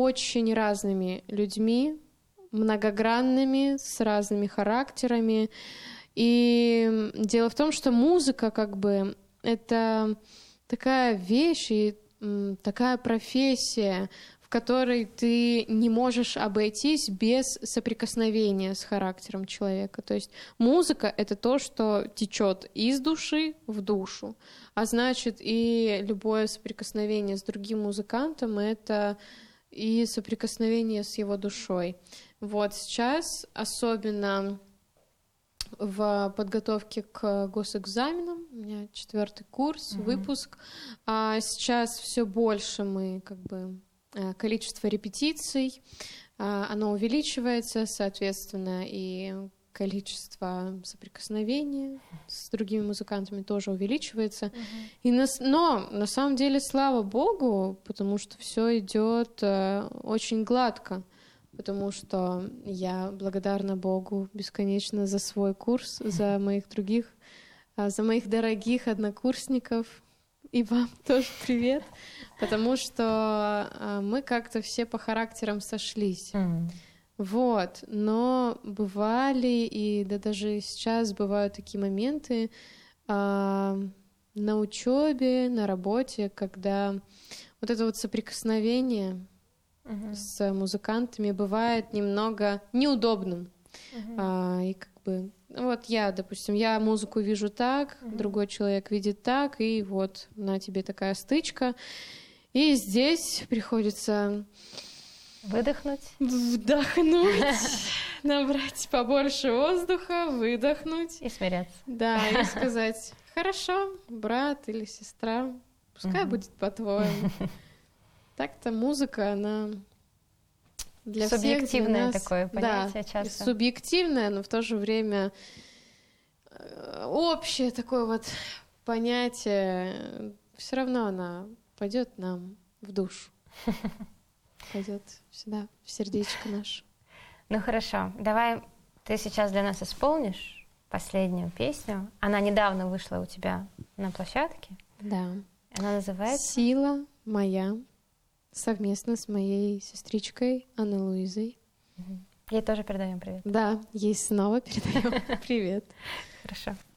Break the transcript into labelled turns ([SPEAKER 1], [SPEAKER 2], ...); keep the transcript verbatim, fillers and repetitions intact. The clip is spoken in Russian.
[SPEAKER 1] очень разными людьми, многогранными, с разными характерами. И дело в том, что музыка как бы это такая вещь и м, такая профессия, в которой ты не можешь обойтись без соприкосновения с характером человека. То есть музыка — это то, что течет из души в душу, а значит и любое соприкосновение с другим музыкантом — это и соприкосновение с его душой. Вот сейчас, особенно в подготовке к госэкзаменам, у меня четвертый курс, mm-hmm. выпуск, а сейчас все больше мы как бы количество репетиций, оно увеличивается, соответственно, и количество соприкосновений с другими музыкантами тоже увеличивается. Uh-huh. И на, но на самом деле, слава богу, потому что все идет э, очень гладко, потому что я благодарна Богу бесконечно за свой курс, uh-huh. за моих других, э, за моих дорогих однокурсников. И вам тоже привет, потому что э, мы как-то все по характерам сошлись. Uh-huh. Вот, но бывали, и да даже сейчас бывают такие моменты а, на учебе, на работе, когда вот это вот соприкосновение uh-huh. с музыкантами бывает немного неудобным. Uh-huh. А, и как бы, вот я, допустим, я музыку вижу так, uh-huh. другой человек видит так, и вот на тебе такая стычка. И здесь приходится...
[SPEAKER 2] Выдохнуть.
[SPEAKER 1] Вдохнуть, набрать побольше воздуха, выдохнуть.
[SPEAKER 2] И смиряться.
[SPEAKER 1] Да, и сказать, хорошо, брат или сестра, пускай угу. будет по-твоему. Так-то музыка, она для всех, для
[SPEAKER 2] субъективное
[SPEAKER 1] нас,
[SPEAKER 2] такое понятие
[SPEAKER 1] да,
[SPEAKER 2] часто.
[SPEAKER 1] Субъективное, но в то же время общее такое вот понятие, все равно она пойдет нам в душу. Пойдет сюда, в сердечко наше.
[SPEAKER 2] Ну хорошо, давай ты сейчас для нас исполнишь последнюю песню. Она недавно вышла у тебя на площадке.
[SPEAKER 1] Да.
[SPEAKER 2] Она называется
[SPEAKER 1] «Сила моя», совместно с моей сестричкой Анной Луизой.
[SPEAKER 2] Ей тоже передаем привет.
[SPEAKER 1] Да, ей снова передаем привет.
[SPEAKER 2] Хорошо.